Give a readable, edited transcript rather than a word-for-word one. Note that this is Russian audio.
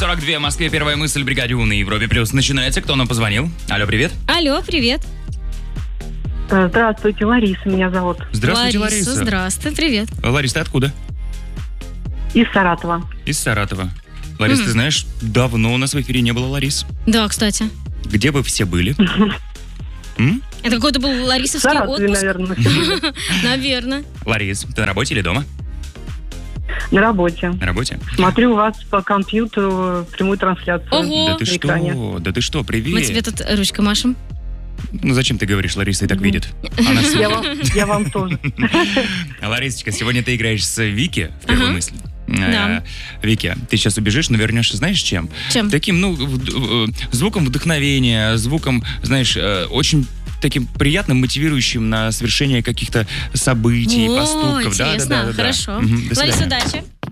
7:42 в Москве. Первая мысль, бригаде У на Европе Плюс. Начинается. Кто нам позвонил? Алло, привет. Алло, привет. Здравствуйте, Лариса меня зовут. Здравствуйте, Лариса. Здравствуй, привет. Лариса, ты откуда? Из Саратова. Из Саратова. Ларис, ты знаешь, давно у нас в эфире не было Ларис. Да, кстати. Где вы все были? Это какой-то был В ларисовский Саратове, отпуск? наверное. Наверное. Ларис, ты на работе или дома? На работе. На работе? Смотрю у вас по компьютеру прямую трансляцию. Ого. Да ты на экране. что? Да ты что, Мы привет. тебе тут ручкой машем. Ну зачем ты говоришь, Лариса и так видит? Она ж слушает. Я вам тоже. Ларисочка, сегодня ты играешь с Вики в первую мысль. Да. Вики, ты сейчас убежишь, но вернешься, знаешь, чем? Чем? Таким, звуком вдохновения, звуком, знаешь, очень таким приятным, мотивирующим на совершение каких-то событий, О, поступков. интересно. Да. Хорошо. До Лариса, свидания. удачи.